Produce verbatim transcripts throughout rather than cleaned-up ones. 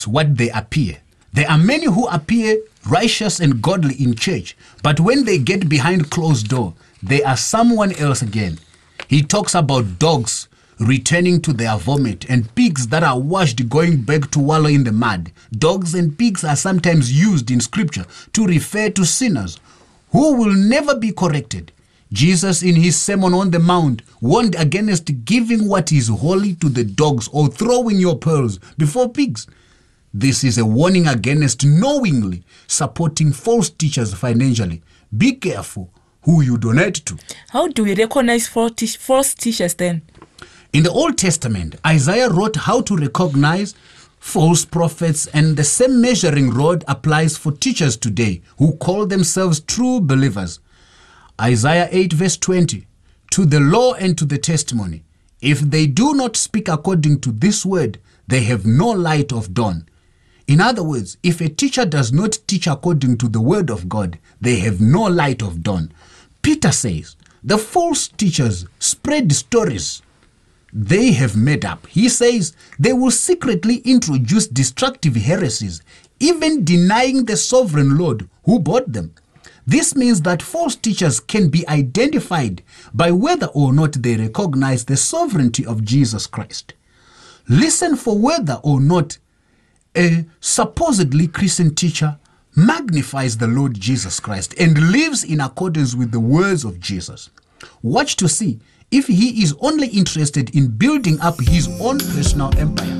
what they appear. There are many who appear righteous and godly in church, but when they get behind closed door, they are someone else again. He talks about dogs returning to their vomit and pigs that are washed going back to wallow in the mud. Dogs and pigs are sometimes used in scripture to refer to sinners who will never be corrected. Jesus, in his Sermon on the Mount, warned against giving what is holy to the dogs or throwing your pearls before pigs. This is a warning against knowingly supporting false teachers financially. Be careful who you donate to. How do we recognize false teachers then? In the Old Testament, Isaiah wrote how to recognize false prophets, and the same measuring rod applies for teachers today who call themselves true believers. Isaiah eight verse twenty, to the law and to the testimony, if they do not speak according to this word, they have no light of dawn. In other words, if a teacher does not teach according to the word of God, they have no light of dawn. Peter says, the false teachers spread stories they have made up. He says they will secretly introduce destructive heresies, even denying the sovereign Lord who bought them. This means that false teachers can be identified by whether or not they recognize the sovereignty of Jesus Christ. Listen for whether or not a supposedly Christian teacher magnifies the Lord Jesus Christ and lives in accordance with the words of Jesus. Watch to see if he is only interested in building up his own personal empire.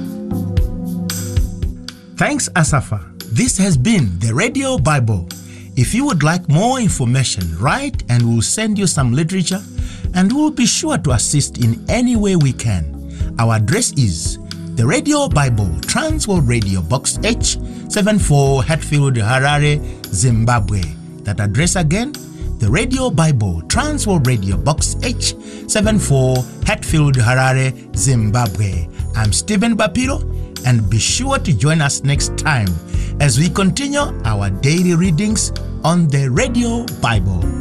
Thanks, Asafa. This has been the Radio Bible. If you would like more information, write and we'll send you some literature, and we'll be sure to assist in any way we can. Our address is The Radio Bible, Transworld Radio, Box H seventy-four, Hatfield, Harare, Zimbabwe. That address again, The Radio Bible, Transworld Radio, Box H seventy-four, Hatfield, Harare, Zimbabwe. I'm Stephen Bapiro, and be sure to join us next time as we continue our daily readings on the Radio Bible.